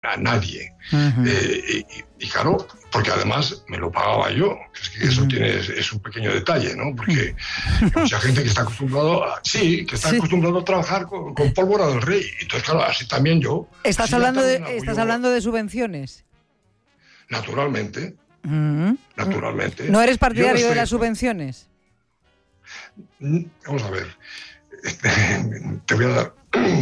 a nadie. Uh-huh. Y claro, porque además me lo pagaba yo. Es que eso es un pequeño detalle, ¿no? Porque hay mucha gente que está acostumbrado acostumbrado a trabajar con pólvora del rey. Entonces, claro, así también yo. ¿Estás hablando de subvenciones? Naturalmente. Uh-huh. Naturalmente. ¿No eres partidario de las subvenciones? Vamos a ver. Te voy a dar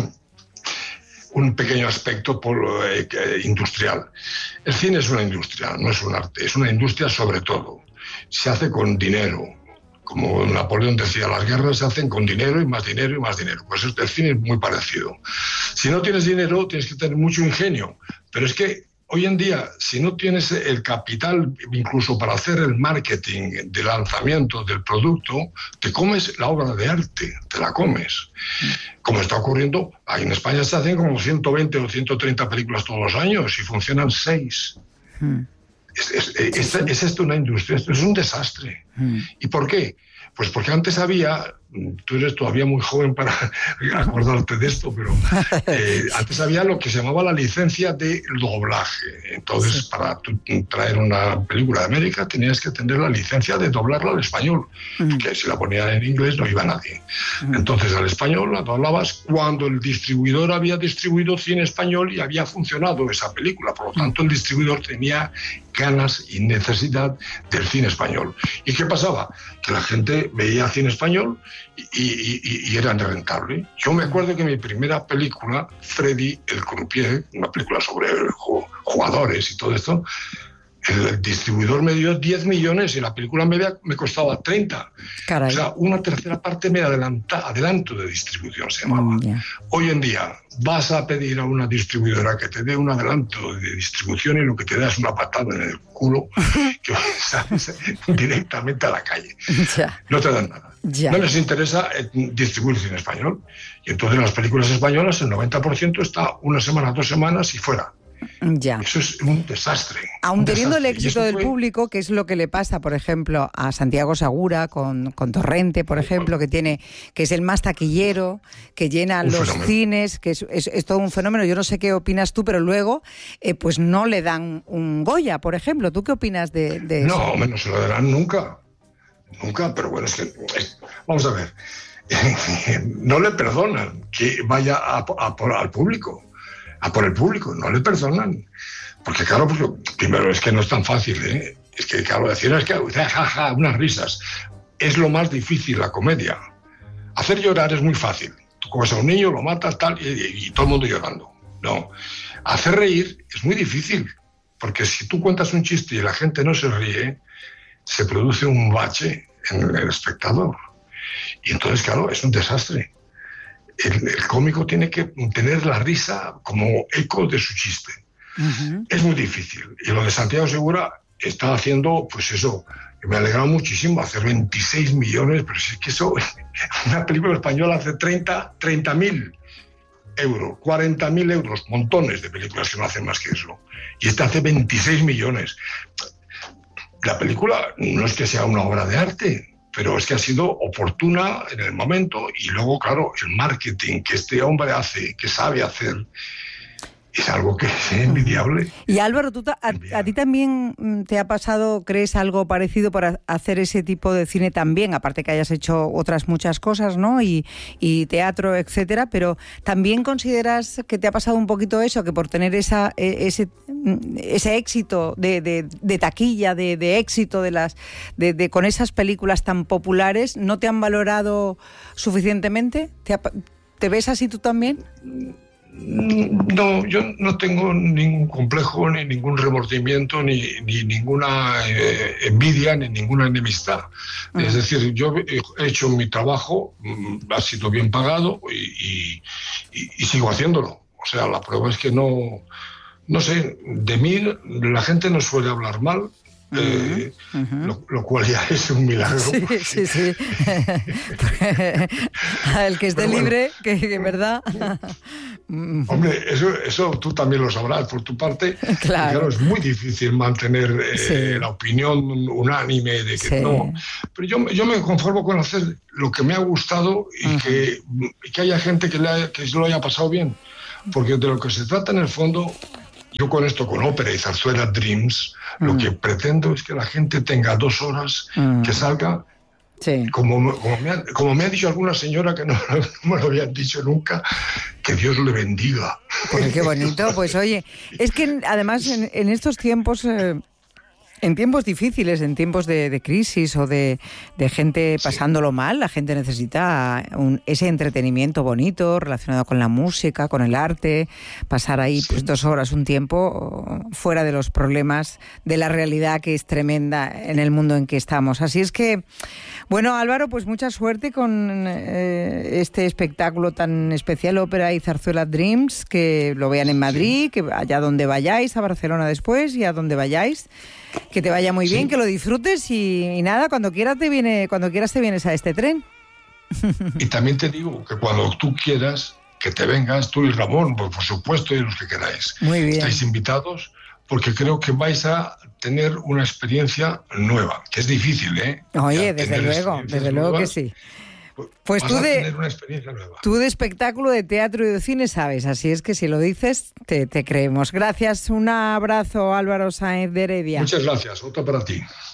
un pequeño aspecto industrial. El cine es una industria, no es un arte, es una industria sobre todo. Se hace con dinero. Como Napoleón decía, las guerras se hacen con dinero y más dinero y más dinero. Pues el cine es muy parecido. Si no tienes dinero, tienes que tener mucho ingenio. Pero es que hoy en día, si no tienes el capital incluso para hacer el marketing de lanzamiento del producto, te comes la obra de arte, te la comes. Como está ocurriendo, ahí en España se hacen como 120 o 130 películas todos los años y funcionan 6. Es esto una industria, esto es un desastre. ¿Y por qué? Pues porque antes había, tú eres todavía muy joven para acordarte de esto, pero antes había lo que se llamaba la licencia de doblaje. Entonces, para traer una película de América tenías que tener la licencia de doblarla al español, porque si la ponían en inglés no iba nadie. Entonces, al español la doblabas cuando el distribuidor había distribuido cine español y había funcionado esa película. Por lo tanto, el distribuidor tenía ganas y necesidad del cine español. ¿Y qué pasaba? Que la gente veía cine español y era rentable. Yo me acuerdo que mi primera película, Freddy el Croupier, una película sobre jugadores y todo esto, el distribuidor me dio 10 millones y la película media me costaba 30. Caray. O sea, una tercera parte me adelanto de distribución se llamaba. Hoy en día vas a pedir a una distribuidora que te dé un adelanto de distribución y lo que te da es una patada en el culo que sales directamente a la calle. No te dan nada. No les interesa distribuir cine español. Y entonces las películas españolas el 90% está una semana, 2 semanas y fuera. Ya. Eso es un desastre. Aun teniendo el éxito del público, que es lo que le pasa, por ejemplo, a Santiago Segura con Torrente, por ejemplo, que es el más taquillero, que llena los cines, que es todo un fenómeno. Yo no sé qué opinas tú, pero luego pues no le dan un Goya, por ejemplo. ¿Tú qué opinas de eso? No se lo darán nunca. Nunca, pero bueno, vamos a ver. No le perdonan que vaya al público. A por el público, no le perdonan. Porque claro, primero es que no es tan fácil, ¿eh? Es que claro, decir es que jaja, unas risas. Es lo más difícil la comedia. Hacer llorar es muy fácil. Tú coges a un niño, lo matas, tal, y todo el mundo llorando. No. Hacer reír es muy difícil. Porque si tú cuentas un chiste y la gente no se ríe, se produce un bache en el espectador. Y entonces, claro, es un desastre. El cómico tiene que tener la risa como eco de su chiste. Es muy difícil. Y lo de Santiago Segura está haciendo, pues eso, me ha alegrado muchísimo, hacer 26 millones, pero si es que eso, una película española hace 30.000 euros, 40.000 euros, montones de películas que no hacen más que eso. Y esta hace 26 millones. La película no es que sea una obra de arte, pero es que ha sido oportuna en el momento y luego, claro, el marketing que este hombre hace, que sabe hacer, es algo que es envidiable. Y Álvaro, ¿a ti también te ha pasado, crees, algo parecido para hacer ese tipo de cine también? Aparte que hayas hecho otras muchas cosas, ¿no? Y teatro, etcétera, pero ¿también consideras que te ha pasado un poquito eso, que por tener ese éxito de taquilla, de éxito con esas películas tan populares, no te han valorado suficientemente? ¿Te ves así tú también? No, yo no tengo ningún complejo, ni ningún remordimiento, ni ninguna envidia, ni ninguna enemistad. Es decir, yo he hecho mi trabajo, ha sido bien pagado y sigo haciéndolo. O sea, la prueba es que no sé, de mí la gente no suele hablar mal. Lo cual ya es un milagro. Sí. El que esté libre, que verdad. Hombre, eso tú también lo sabrás por tu parte. Claro, es muy difícil mantener la opinión unánime de que no. Pero yo me conformo con hacer lo que me ha gustado y que haya gente que se lo haya pasado bien. Porque de lo que se trata en el fondo Yo con esto, con ópera y zarzuela Dreams, lo que pretendo es que la gente tenga 2 horas, que salga. Sí. Como me ha dicho alguna señora que no me lo habían dicho nunca, que Dios le bendiga. Pues qué bonito. Pues oye, es que además en estos tiempos... En tiempos difíciles, en tiempos de crisis o de gente pasándolo mal, la gente necesita ese entretenimiento bonito relacionado con la música, con el arte, pasar ahí pues 2 horas, un tiempo fuera de los problemas de la realidad que es tremenda en el mundo en que estamos. Así es que, bueno, Álvaro, pues mucha suerte con este espectáculo tan especial, Ópera y Zarzuela Dreams, que lo vean en Madrid, que allá donde vayáis, a Barcelona después y a donde vayáis. Que te vaya muy bien, que lo disfrutes y nada, cuando quieras te vienes a este tren. Y también te digo que cuando tú quieras, que te vengas, tú y Ramón, por supuesto, y los que queráis. Muy bien. Estáis invitados, porque creo que vais a tener una experiencia nueva, que es difícil, ¿eh? Oye, desde luego que sí. Pues tú tener una experiencia nueva. Tú de espectáculo, de teatro y de cine sabes, así es que si lo dices, te creemos. Gracias, un abrazo, Álvaro Sáenz de Heredia. Muchas gracias, otro para ti.